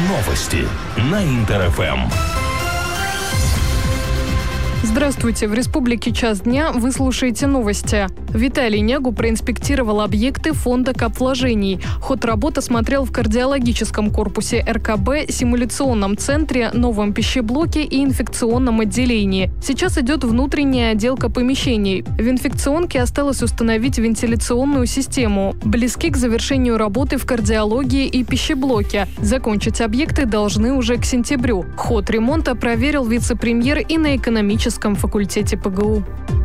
Новости на Интер-ФМ. Здравствуйте! В Республике «Час дня» вы слушаете новости. Виталий Нягу проинспектировал объекты фонда капвложений. Ход работы смотрел в кардиологическом корпусе РКБ, симуляционном центре, новом пищеблоке и инфекционном отделении. Сейчас идет внутренняя отделка помещений. В инфекционке осталось установить вентиляционную систему. Близки к завершению работы в кардиологии и пищеблоке. Закончить объекты должны уже к сентябрю. Ход ремонта проверил вице-премьер и на экономическом факультете ПГУ.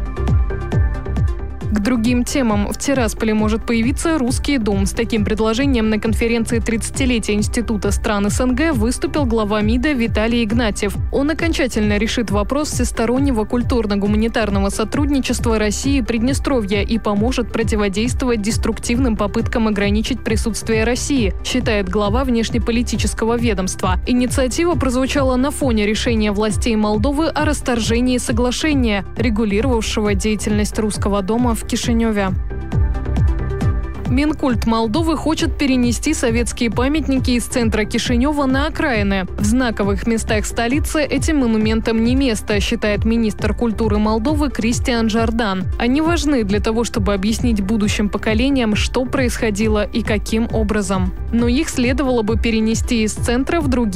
К другим темам. В Тирасполе может появиться русский дом. С таким предложением на конференции 30-летия Института стран СНГ выступил глава МИДа Виталий Игнатьев. Он окончательно решит вопрос всестороннего культурно-гуманитарного сотрудничества России и Приднестровья и поможет противодействовать деструктивным попыткам ограничить присутствие России, считает глава внешнеполитического ведомства. Инициатива прозвучала на фоне решения властей Молдовы о расторжении соглашения, регулировавшего деятельность русского дома в Кишиневе. Минкульт Молдовы хочет перенести советские памятники из центра Кишинева на окраины. В знаковых местах столицы этим монументам не место, считает министр культуры Молдовы Кристиан Жардан. Они важны для того, чтобы объяснить будущим поколениям, что происходило и каким образом. Но их следовало бы перенести из центра в другие